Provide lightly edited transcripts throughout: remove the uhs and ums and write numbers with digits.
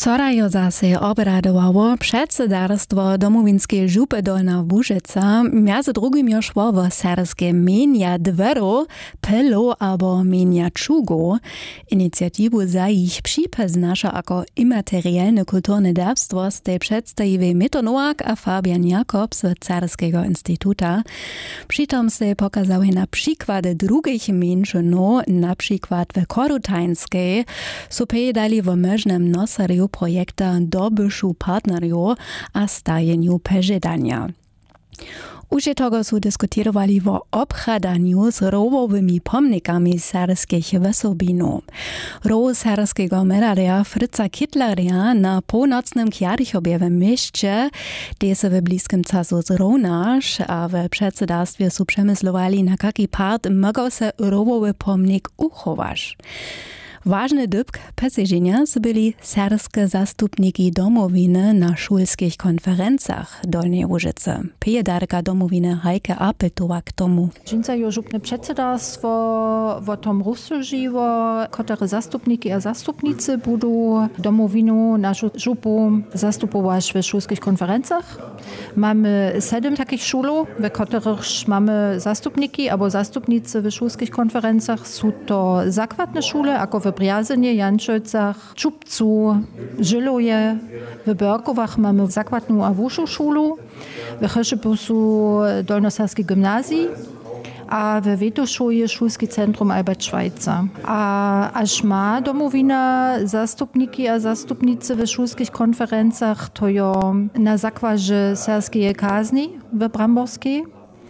Wczoraj zase obradowało przedsedarstwo Domowinskiej župy Dolna Łużyca, między drugim już o serskie mienia dweru, pelu albo mienia czugu. Inicjatiwu za ich przypeznasza jako immaterialne kulturne dziedzictwo z tej przedstawiły Mito Nowak a Fabian Jakobs z Carskiego Instytuta. Przytom se pokazały na przykłady drugich menszynów, na przykład w Korutańskiej, so dali w możnym nosariu projekta dobyszu partneriów a stajeniu pożądania. Už tego su diskutirowali o obchadaniu z rowowymi pomnikami serskich wysobinów. Row serskiego medalia Fritza Kittleria na północnym Kjarichobie w mieście, gdzie se w bliskim czasu zrównasz, a w przedsedarstwie su przemyslowali, na jaki part mogą se rowowy pomnik uchować. Ważny dybk posiedzenia byli serskie zastupniki domowiny na szulskich konferencjach Dolnej Łużycy. Pejedarka domowiny Heike Apeltowa k tomu. Dżinca jo żupne przedsedarstwo o tom rozsłużyło, które zastupniki a zastupnicy będą domowinu naszą żupu zastupować w szulskich konferencjach. Mamy 7 takich szulów, w których mamy zastupniki albo zastupnicy w szulskich konferencjach. Są to zakładne szule, jako w Brjazynie, Janczylcach, Czubcu, Żyloje. W Berkowach mamy zakładną a wyższą szulę. W Chyszybusu Dolnoserskie Gymnazji. A w Wietoszowie Szulskie Centrum Albert Schweitzer. A aż ma domowina zastupniki a zastupnicy w szulskich konferencjach, to jo na zakładzie serskiej kazni w Bramborskiej.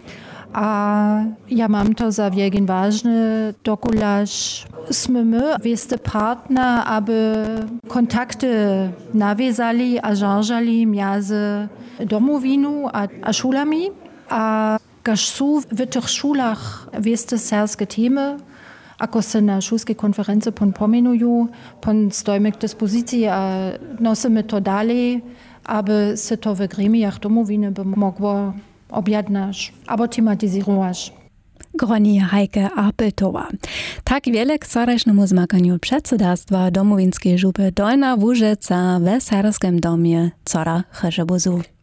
A ja mam to za wielki ważny dokularz. My wieste partner, aby kontakty nawiązali a żarżali między domowiną a szulami. A każ są w tych szulach wieste serskie temy, ako se na szulskiej konferencji pomenują, stojmy k dyspozycji a nosimy to dalej, aby se to w gremiach domowiny mogło objadnąć albo tematyzować. Groni Heike Apeltowa. Tak wiele k wczorajšnemu zmakaniu przedsedarstwa Domowinskiej župy Dolna Łużyca w serskim domie Cora Chyszybusu.